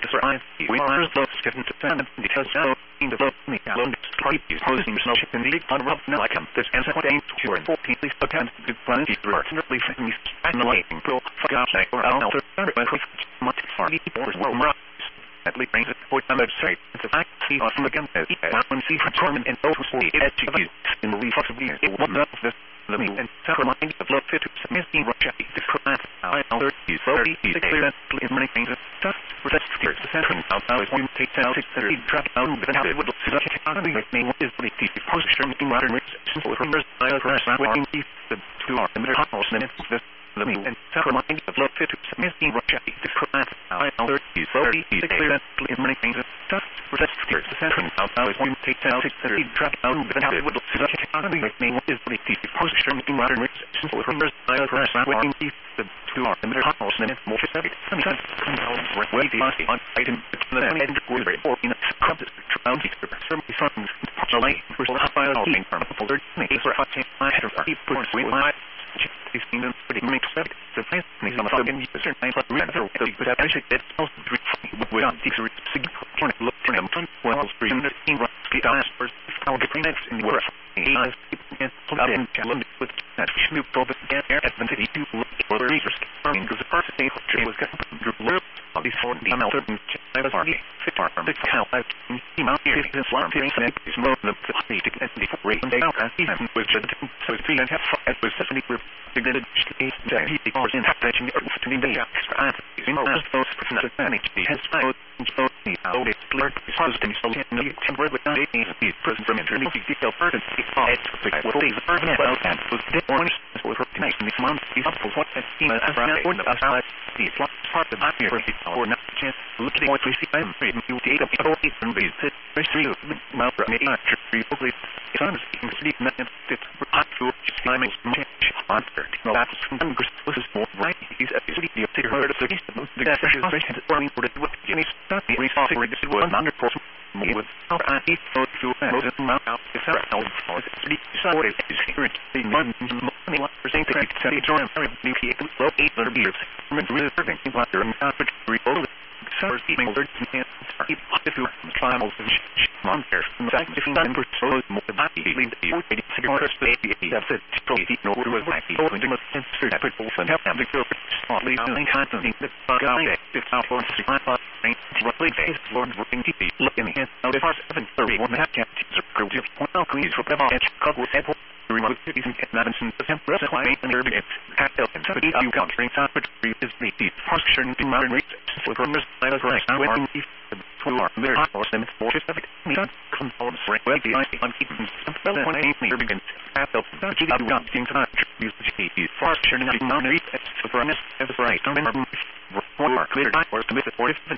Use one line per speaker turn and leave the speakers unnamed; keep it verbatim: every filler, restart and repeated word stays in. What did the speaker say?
I we are those given to send because so in the book me alone party is posing no ship in the on rough now I come this answer what aims to and fourteen please attempt to run the really from me and the lighting pro fuck out like or I'll alter much far the force will rise at least brings it for time of straight it's a fact see on again as one see for torment and those who see it to you in the leaf of the year it was not this the me and remind of love fit to submit in Russia the crap I alter you thirty clear in many things stuff for that steers the center now now is one take out six thirty trap out but how it would look so that can be make me what is the the post making modern resistance for rumors I crash working the two are the middle house and this the me and remind of love fit to submit in Russia the crap I alter you thirty clear in many things stuff for that steers the center now now is one take out six thirty trap out but how it would look so that can be make me what is the the post making modern resistance for rumors I crash working the two are the middle house and more specific sometimes way the on item the end with or in a scrub around the certainly funds partially for the high holding from folder make for hot my header for people with my these things pretty makes sense the place is on the fucking user nine plus rather but I should get most three we on these significant look for them well three hundred in speed on first I'll get next in the world I can pull out and challenge with that Snoop Dogg again at the city to look for readers because the person who was got through of these four D amount certain I was already fit for from six count out he mount here is alarm feeling snap is more than the fifty to get the rate and they out as even with the so it's three and a half as with seventy group figured eight day he was in touch the earth to the day is in most those percent of manage the has found so the old clear is positive so no temporary with that is the person from internal detail person is at the what is the person well and was the one for her tonight in this month is up for what has seen as around the outside the part of here or not chance looking at three I'm you take up all these and these three mouth me actually probably it's on speaking sleep nothing it's hot to timing monster no that's this is more right he's at the city of take her to the the guy is running for the what Jimmy start the resourcing this was under person with how I eat so to Moses mouth out the sarah no it's pretty sorry it's here the one money what percent to say join very new people low eight hundred beers really serving in water and after revolt Summer's evening alert and if you climb over the monster in fact if you don't pursue more than that you leave the waiting cigar baby that's it so you know what was like you know you must censor that people and have the girl smartly only constantly the guy it's out for six five roughly face lord working T V look in the hand now the first seven thirty one half cap teams are crew just point out please for them at Chicago sample remote cities and Madison the temperate climate and urban at and so you got drink top but is the the posture and modern research for purpose I was right now when if the two are there or some more specific me don't come on right well the I I'm keeping some fellow when I me begins at the you got things not use the posture and the non research for us as right don't remember one more clear or to miss it or if